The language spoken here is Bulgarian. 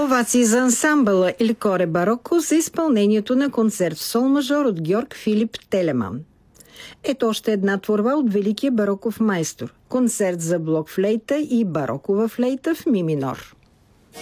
Овации за ансамбъла Il Core Barocco за изпълнението на концерт в сол мажор от Георг Филип Телеман. Ето още една творба от великия бароков майстор – концерт за блокфлейта и барокова флейта в ми минор.